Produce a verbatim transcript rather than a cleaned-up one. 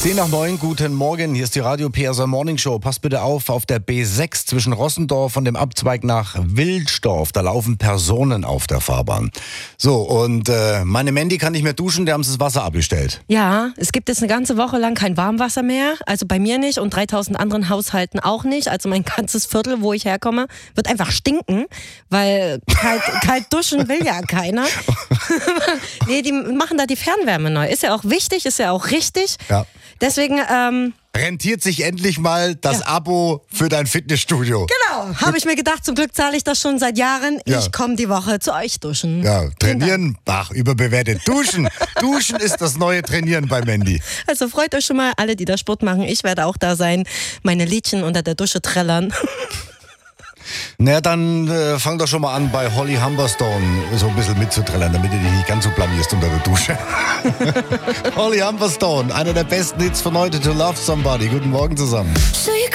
zehn nach neun, guten Morgen, hier ist die Radio P S A Morning Show. Passt bitte auf, auf der B sechs zwischen Rossendorf und dem Abzweig nach Wilsdorf, da laufen Personen auf der Fahrbahn. So, und äh, meine Mandy kann nicht mehr duschen, der haben sie das Wasser abgestellt. Ja, es gibt jetzt eine ganze Woche lang kein Warmwasser mehr, also bei mir nicht und dreitausend anderen Haushalten auch nicht. Also mein ganzes Viertel, wo ich herkomme, wird einfach stinken, weil kalt, kalt duschen will ja keiner. Nee, die machen da die Fernwärme neu. Ist ja auch wichtig, ist ja auch richtig. Ja. Deswegen, ähm... Rentiert sich endlich mal das ja. Abo für dein Fitnessstudio. Genau, habe ich mir gedacht, zum Glück zahle ich das schon seit Jahren. Ja. Ich komme die Woche zu euch duschen. Ja, trainieren, ach, überbewertet. Duschen, duschen ist das neue Trainieren bei Mandy. Also freut euch schon mal, alle, die da Sport machen. Ich werde auch da sein, meine Liedchen unter der Dusche trällern. Na, dann äh, fang doch schon mal an, bei Holly Humberstone so ein bisschen mitzuträllern, damit du dich nicht ganz so blamierst unter der Dusche. Holly Humberstone, einer der besten Hits von heute, To Love Somebody. Guten Morgen zusammen. So you